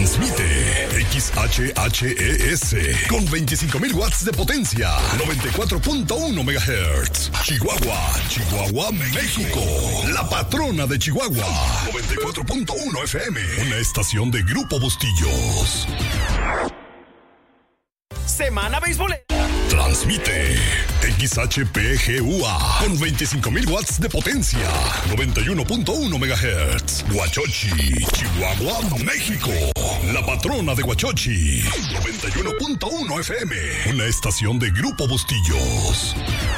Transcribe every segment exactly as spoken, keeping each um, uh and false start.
Transmite X H H E S con veinticinco mil watts de potencia, noventa y cuatro punto uno megahertz. Chihuahua, Chihuahua, México. La patrona de Chihuahua, noventa y cuatro punto uno F M. Una estación de Grupo Bustillos. Semana Beisbolera. Transmite X H P G U A con veinticinco mil watts de potencia, noventa y uno punto uno megahertz. Huachochi, Chihuahua, México. La patrona de Huachochi, noventa y uno punto uno F M. Una estación de Grupo Bustillos.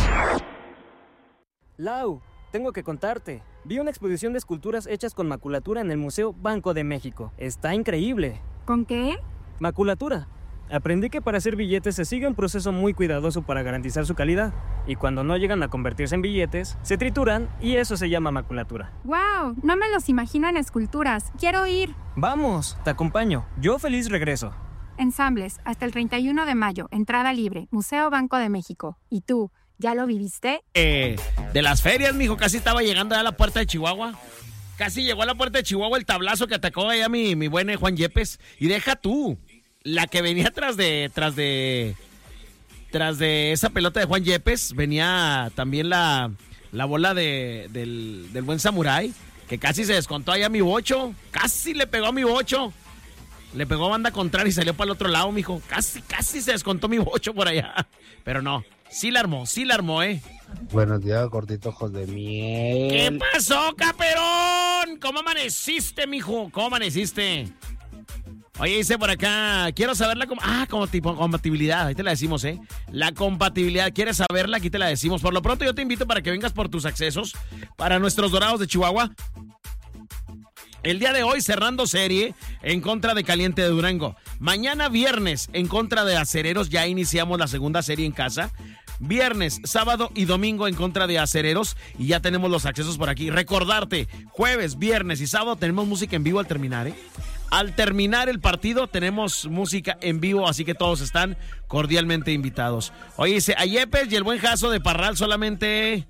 Lau, tengo que contarte. Vi una exposición de esculturas hechas con maculatura en el Museo Banco de México. Está increíble. ¿Con qué? Maculatura. Aprendí que para hacer billetes se sigue un proceso muy cuidadoso para garantizar su calidad. Y cuando no llegan a convertirse en billetes, se trituran y eso se llama maculatura. ¡Wow! No me los imagino en esculturas. ¡Quiero ir! ¡Vamos! Te acompaño. Yo feliz regreso. Ensambles, hasta el treinta y uno de mayo. Entrada libre. Museo Banco de México. ¿Y tú? ¿Ya lo viviste? Eh, de las ferias, mijo. Casi estaba llegando a la puerta de Chihuahua. Casi llegó a la puerta de Chihuahua el tablazo que atacó allá mi, mi buen Juan Yepes. Y deja tú. La que venía tras de, tras de, tras de esa pelota de Juan Yepes, venía también la, la bola de, del, del buen Samurai, que casi se descontó allá a mi bocho, casi le pegó a mi bocho, le pegó a banda contraria y salió para el otro lado, mijo, casi, casi se descontó mi bocho por allá, pero no, sí la armó, sí la armó, eh. Buenos días, gorditos ojos de miel. ¿Qué pasó, caperón? ¿Cómo amaneciste, mijo? ¿Cómo amaneciste? Oye, dice por acá, quiero saber la... Com- ah, como tipo compatibilidad, ahí te la decimos, ¿eh? La compatibilidad, ¿quieres saberla? Aquí te la decimos. Por lo pronto yo te invito para que vengas por tus accesos para nuestros Dorados de Chihuahua. El día de hoy cerrando serie en contra de Caliente de Durango. Mañana viernes en contra de Acereros, ya iniciamos la segunda serie en casa. Viernes, sábado y domingo en contra de Acereros y ya tenemos los accesos por aquí. Recordarte, jueves, viernes y sábado tenemos música en vivo al terminar, ¿eh? Al terminar el partido tenemos música en vivo, así que todos están cordialmente invitados. Oye, dice, a Yepes y el buen Jaso de Parral solamente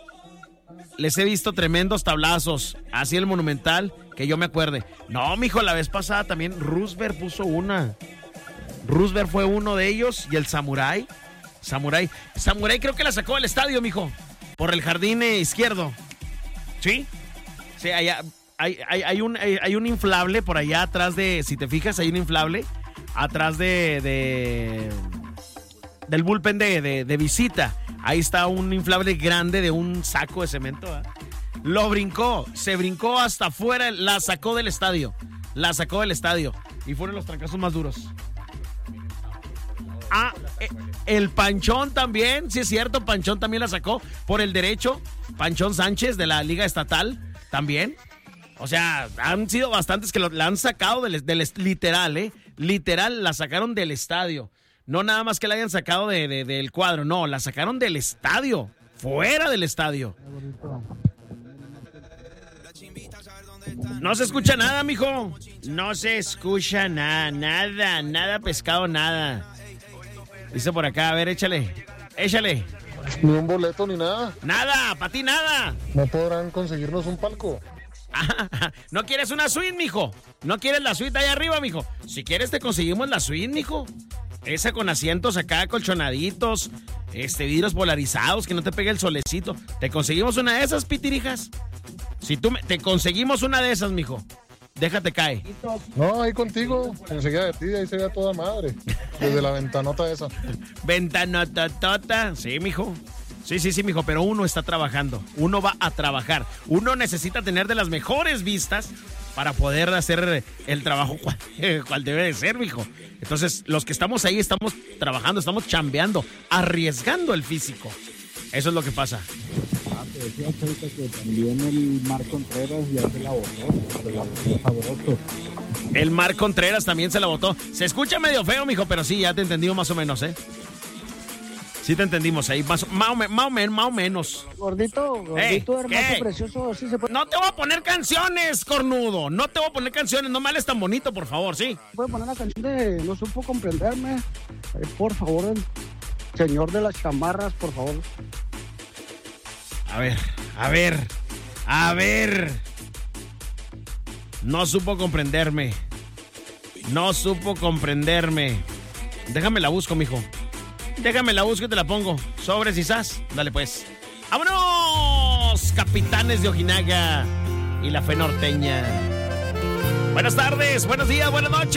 les he visto tremendos tablazos, así el Monumental, que yo me acuerde. No, mijo, la vez pasada también Roosevelt puso una. Roosevelt fue uno de ellos y el Samurai. Samurai. Samurai creo que la sacó del estadio, mijo, por el jardín izquierdo. ¿Sí? Sí, allá... Hay, hay, hay, un, hay, hay un inflable por allá atrás de, si te fijas, hay un inflable atrás de, de del bullpen de, de, de visita. Ahí está un inflable grande de un saco de cemento, ¿eh? Lo brincó, se brincó hasta afuera, la sacó del estadio, la sacó del estadio y fueron los trancazos más duros. Ah, el Panchón también, sí es cierto, Panchón también la sacó por el derecho, Panchón Sánchez de la Liga Estatal también. O sea, han sido bastantes que lo, la han sacado del, del literal, ¿eh? Literal, la sacaron del estadio. No nada más que la hayan sacado de, de, del cuadro, no, la sacaron del estadio, fuera del estadio. No se escucha nada, mijo. No se escucha nada, nada, nada pescado, nada. Dice por acá, a ver, échale, échale. Ni un boleto ni nada. Nada, para ti nada. No podrán conseguirnos un palco. ¿No quieres una suite, mijo? ¿No quieres la suite ahí arriba, mijo? Si quieres te conseguimos la suite, mijo. Esa con asientos acá, colchonaditos, este, vidrios polarizados, que no te pegue el solecito. ¿Te conseguimos una de esas, pitirijas? Si tú me, te conseguimos una de esas, mijo. Déjate caer. No, ahí contigo. Enseguida de ti, ahí se ve a toda madre. Desde la ventanota esa. Ventanototota. Sí, mijo. Sí, sí, sí, mijo, pero uno está trabajando, uno va a trabajar, uno necesita tener de las mejores vistas para poder hacer el trabajo cual, eh, cual debe de ser, mijo. Entonces, los que estamos ahí estamos trabajando, estamos chambeando, arriesgando el físico. Eso es lo que pasa. Ah, te decía ahorita que también el Mar Contreras ya se la botó, se la botó sabroso. El Mar Contreras también se la botó. Se escucha medio feo, mijo, pero sí, ya te entendí más o menos, ¿eh? Sí te entendimos ahí, más, más, más, más, más o menos. Gordito, gordito, hey, hermoso, ¿qué? precioso, sí se puede. No te voy a poner canciones, cornudo. No te voy a poner canciones, no me hables tan bonito, por favor, ¿sí? Puede poner la canción de No supo comprenderme. Eh, por favor, el señor de las chamarras, por favor. A ver, a ver, a ver. No supo comprenderme. No supo comprenderme. Déjame la busco, mijo. Déjame la busco y te la pongo. Sobres y sas. Dale pues. ¡Vámonos! Capitanes de Ojinaga y la Fe Norteña. Buenas tardes, buenos días, buenas noches.